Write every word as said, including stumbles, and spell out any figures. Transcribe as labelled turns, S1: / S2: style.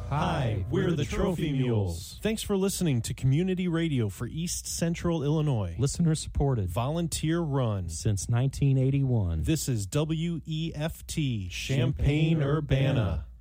S1: Hi, we're the Trophy Mules. Thanks for listening to Community Radio for East Central Illinois.
S2: Listener supported.
S1: Volunteer run.
S2: Since nineteen eighty-one.
S1: This is W E F T, Champaign-Urbana.